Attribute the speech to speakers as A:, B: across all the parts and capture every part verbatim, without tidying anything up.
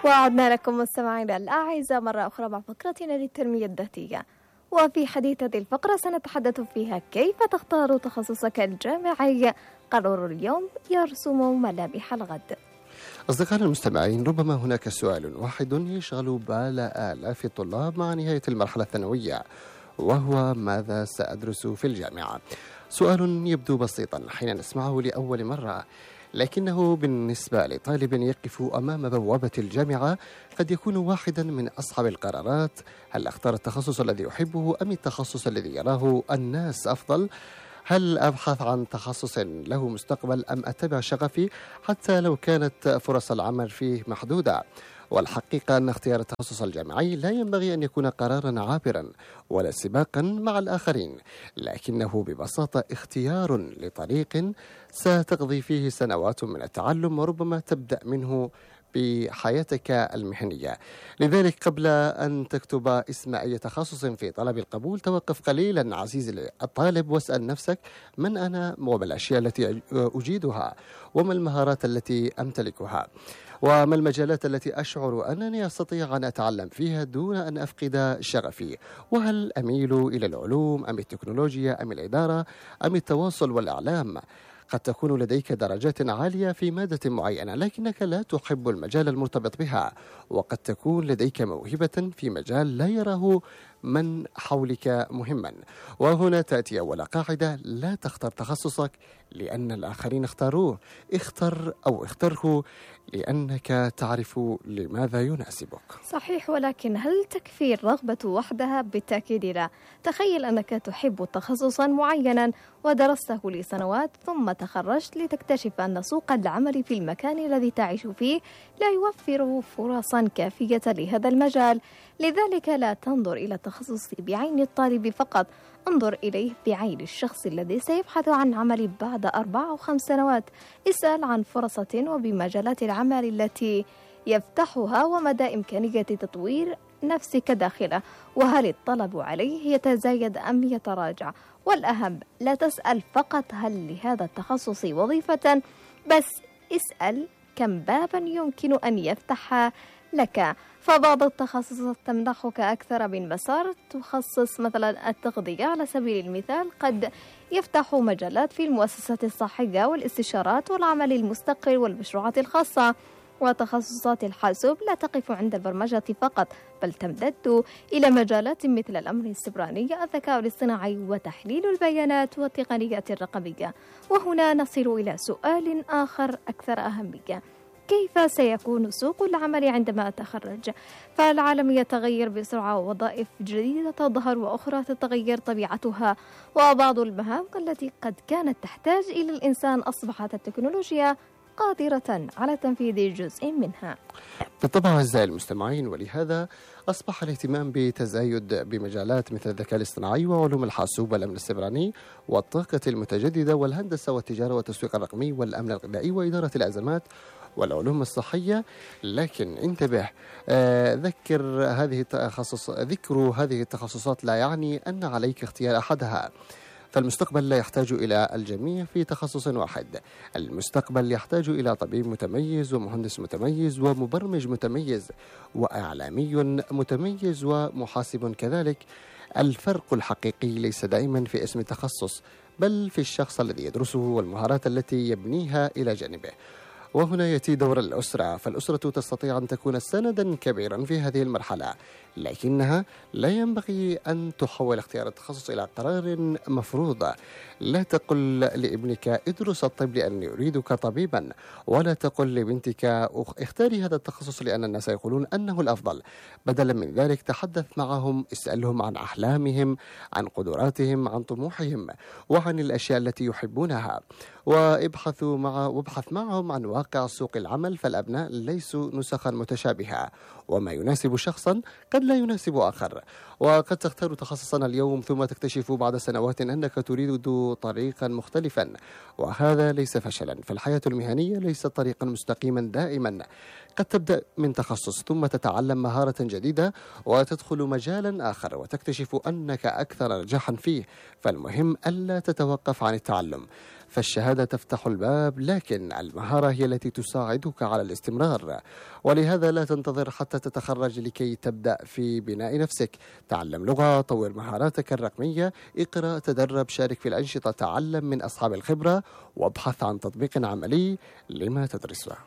A: وعدنا لكم مستمعينا الأعزاء مرة أخرى مع فقرتنا للتنمية الذاتية. وفي حديث هذه الفقرة سنتحدث فيها كيف تختار تخصصك الجامعي. قرار اليوم يرسم ملامح الغد.
B: أصدقائنا المستمعين، ربما هناك سؤال واحد يشغل بال آلاف الطلاب مع نهاية المرحلة الثانوية، وهو ماذا سأدرس في الجامعة؟ سؤال يبدو بسيطا حين نسمعه لأول مرة، لكنه بالنسبة لطالب يقف أمام بوابة الجامعة قد يكون واحدا من أصعب القرارات. هل أختار التخصص الذي يحبه أم التخصص الذي يراه الناس أفضل؟ هل أبحث عن تخصص له مستقبل أم أتبع شغفي حتى لو كانت فرص العمل فيه محدودة؟ والحقيقة أن اختيار التخصص الجامعي لا ينبغي أن يكون قرارا عابرا ولا سباقا مع الآخرين، لكنه ببساطة اختيار لطريق ستقضي فيه سنوات من التعلم وربما تبدأ منه بحياتك المهنية. لذلك قبل أن تكتب اسم أي تخصص في طلب القبول توقف قليلا عزيزي الطالب واسأل نفسك: من أنا وما الأشياء التي أجيدها وما المهارات التي أمتلكها وما المجالات التي أشعر أنني أستطيع أن أتعلم فيها دون أن أفقد شغفي، وهل أميل إلى العلوم أم التكنولوجيا أم الإدارة أم التواصل والإعلام. قد تكون لديك درجات عالية في مادة معينة لكنك لا تحب المجال المرتبط بها، وقد تكون لديك موهبة في مجال لا يراه من حولك مهما. وهنا تأتي أول قاعدة: لا تختار تخصصك لأن الآخرين اختاروه، اختر أو اختره لأنك تعرف لماذا يناسبك.
A: صحيح، ولكن هل تكفي الرغبة وحدها؟ بالتأكيد لا. تخيل أنك تحب تخصصا معينا ودرسته لسنوات ثم تخرجت لتكتشف أن سوق العمل في المكان الذي تعيش فيه لا يوفر فرصا كافية لهذا المجال. لذلك لا تنظر إلى التخصص بعين الطالب فقط، انظر إليه بعين الشخص الذي سيبحث عن عمل بعد أربع أو خمس سنوات. اسأل عن فرصة وبمجالات العمل التي يفتحها ومدى إمكانية تطوير نفسك داخله، وهل الطلب عليه يتزايد أم يتراجع. والأهم لا تسأل فقط هل لهذا التخصص وظيفة، بس اسأل كم بابا يمكن أن يفتح لك. فبعض التخصصات تمنحك أكثر من مسار. تخصص مثلا التغذية على سبيل المثال قد يفتح مجالات في المؤسسات الصحية والاستشارات والعمل المستقل والمشروعات الخاصة. وتخصصات الحاسوب لا تقف عند البرمجة فقط، بل تمتد إلى مجالات مثل الأمن السيبراني، الذكاء الاصطناعي، وتحليل البيانات والتقنيات الرقمية. وهنا نصل إلى سؤال آخر أكثر أهمية: كيف سيكون سوق العمل عندما أتخرج؟ فالعالم يتغير بسرعة، ووظائف جديدة تظهر وأخرى تتغير طبيعتها، وبعض المهام التي قد كانت تحتاج إلى الإنسان أصبحت التكنولوجيا قادرة على تنفيذ جزء منها.
B: بالطبع أعزائي المستمعين، ولهذا أصبح الاهتمام بتزايد بمجالات مثل الذكاء الاصطناعي وعلوم الحاسوب والأمن السيبراني والطاقة المتجددة والهندسة والتجارة والتسويق الرقمي والأمن الغذائي وإدارة الأزمات والعلوم الصحية. لكن انتبه، آه ذكر هذه التخصص ذكر هذه التخصصات لا يعني أن عليك اختيار أحدها، فالمستقبل لا يحتاج إلى الجميع في تخصص واحد. المستقبل يحتاج إلى طبيب متميز ومهندس متميز ومبرمج متميز وإعلامي متميز ومحاسب كذلك. الفرق الحقيقي ليس دائما في اسم التخصص، بل في الشخص الذي يدرسه والمهارات التي يبنيها إلى جانبه. وهنا يأتي دور الأسرة، فالأسرة تستطيع أن تكون سندا كبيرا في هذه المرحلة، لكنها لا ينبغي أن تحول اختيار التخصص إلى قرار مفروض. لا تقل لابنك ادرس الطب لأني يريدك طبيبا، ولا تقل لبنتك اختاري هذا التخصص لأن الناس يقولون أنه الأفضل. بدلا من ذلك تحدث معهم، اسألهم عن أحلامهم، عن قدراتهم، عن طموحهم، وعن الأشياء التي يحبونها، وابحثوا مع وابحث معهم عن واقع سوق العمل. فالأبناء ليسوا نسخا متشابهة، وما يناسب شخصا قد لا يناسب آخر. وقد تختار تخصصا اليوم ثم تكتشف بعد سنوات أنك تريد طريقا مختلفا، وهذا ليس فشلا. فالحياة المهنية ليست طريقا مستقيما دائما. قد تبدأ من تخصص ثم تتعلم مهارة جديدة وتدخل مجالا آخر وتكتشف أنك أكثر نجاحا فيه. فالمهم ألا تتوقف عن التعلم، فالشهادة تفتح الباب، لكن المهارة هي التي تساعدك على الاستمرار. ولهذا لا تنتظر حتى تتخرج لكي تبدأ في بناء نفسك. تعلم لغة، طور مهاراتك الرقمية، اقرأ، تدرب، شارك في الأنشطة، تعلم من أصحاب الخبرة، وابحث عن تطبيق عملي لما تدرسه.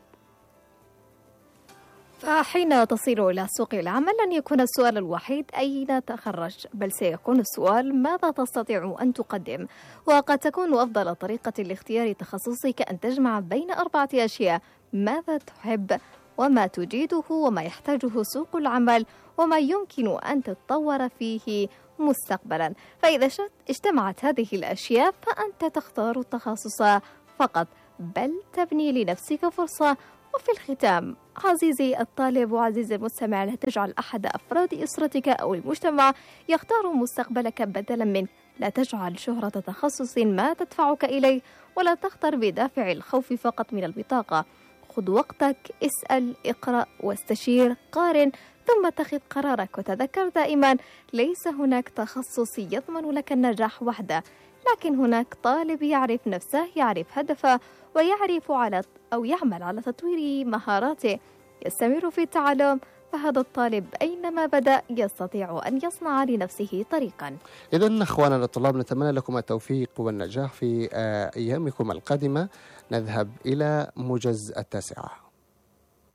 A: فحين تصل إلى سوق العمل لن يكون السؤال الوحيد أين تخرجت، بل سيكون السؤال ماذا تستطيع أن تقدم. وقد تكون أفضل طريقة لاختيار تخصصك أن تجمع بين أربعة أشياء: ماذا تحب، وما تجيده، وما يحتاجه سوق العمل، وما يمكن أن تتطور فيه مستقبلا. فإذا اجتمعت هذه الأشياء فأنت تختار التخصص فقط، بل تبني لنفسك فرصة. وفي الختام عزيزي الطالب وعزيزي المستمع، لا تجعل أحد أفراد أسرتك أو المجتمع يختار مستقبلك بدلا منك. لا تجعل شهرة تخصص ما تدفعك إليه، ولا تختر بدافع الخوف فقط من البطاقة. خذ وقتك، اسأل، اقرأ، واستشير، قارن، ثم اتخذ قرارك. وتذكر دائما ليس هناك تخصص يضمن لك النجاح وحده، لكن هناك طالب يعرف نفسه، يعرف هدفه، ويعرف على أو يعمل على تطوير مهاراته، يستمر في التعلم. فهذا الطالب أينما بدأ يستطيع أن يصنع لنفسه طريقا.
B: إذن أخواننا الطلاب، نتمنى لكم التوفيق والنجاح في أيامكم القادمة. نذهب إلى موجز التاسعة.